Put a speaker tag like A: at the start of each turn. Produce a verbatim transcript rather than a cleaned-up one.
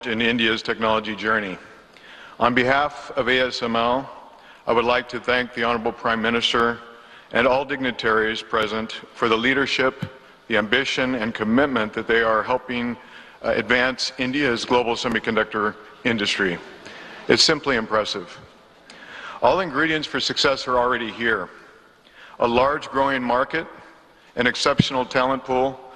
A: in India's technology journey. On behalf of A S M L, I would like to thank the Honorable Prime Minister and all dignitaries present for the leadership, the ambition, and commitment that they are helping uh, advance India's global semiconductor industry. It's simply impressive. All ingredients for success are already here. A large growing market, an exceptional talent pool,